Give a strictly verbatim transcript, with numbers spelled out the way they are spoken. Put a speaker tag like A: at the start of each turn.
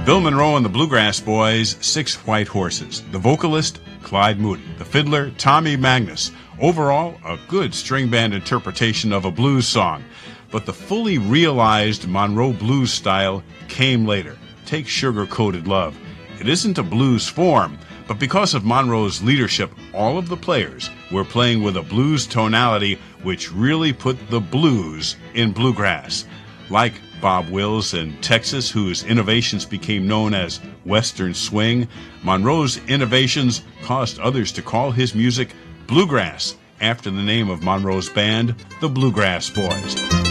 A: Bill Monroe and the Bluegrass Boys, Six White Horses. The vocalist, Clyde Moody. The fiddler, Tommy Magnus. Overall, a good string band interpretation of a blues song. But the fully realized Monroe blues style came later. Take Sugar-Coated Love. It isn't a blues form, but because of Monroe's leadership, all of the players were playing with a blues tonality which really put the blues in bluegrass. Like Bob Wills in Texas, whose innovations became known as Western Swing, Monroe's innovations caused others to call his music bluegrass, after the name of Monroe's band, the Bluegrass Boys.